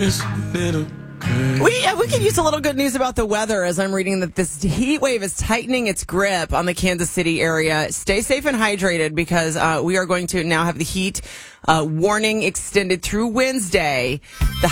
We could use a little good news about the weather as I'm reading that this heat wave is tightening its grip on the Kansas City area. Stay safe and hydrated because we are going to now have the heat warning extended through Wednesday. The